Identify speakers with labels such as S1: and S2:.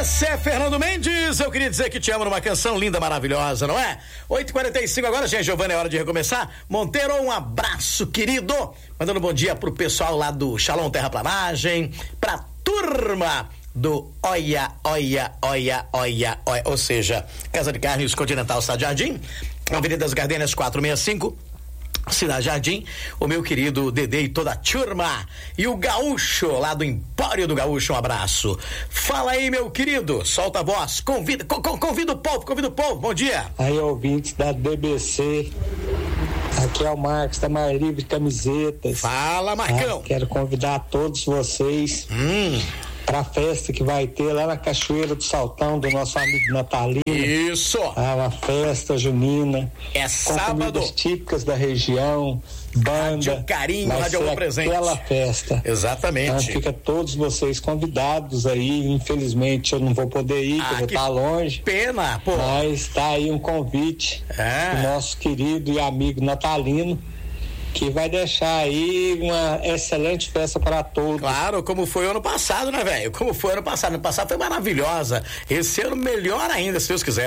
S1: Você, Fernando Mendes, eu queria dizer que te amo numa canção linda, maravilhosa, não é? 8h45 agora, gente, Giovana, é hora de recomeçar. Monteiro, um abraço, querido. Mandando bom dia pro pessoal lá do Shalom Terraplanagem, pra turma do Oia, ou seja, Casa de Carnes Continental Cidade Jardim, Avenida das Gardenias 465, Cidade Jardim, o meu querido Dedê e toda a turma, e o Gaúcho, lá do Empório do Gaúcho, um abraço. Fala aí, meu querido, solta a voz, convida o povo, bom dia.
S2: Aí, ouvintes da DBC, aqui é o Marcos da Mar Livre Camisetas.
S1: Fala, Marcão.
S2: Quero convidar todos vocês para a festa que vai ter lá na Cachoeira do Saltão, do nosso amigo Natalino.
S1: Isso!
S2: Uma festa junina.
S1: É
S2: com
S1: sábado.
S2: Comidas típicas da região, banda.
S1: Rádio Carinho, Rádio Alô Presente.
S2: Aquela festa.
S1: Exatamente.
S2: Então fica todos vocês convidados aí. Infelizmente eu não vou poder ir, porque eu vou estar longe.
S1: Pena, pô.
S2: Mas tá aí um convite do nosso querido e amigo Natalino, que vai deixar aí uma excelente festa para todos.
S1: Claro, como foi o ano passado, né, velho? Ano passado foi maravilhosa. Esse ano melhor ainda, se Deus quiser.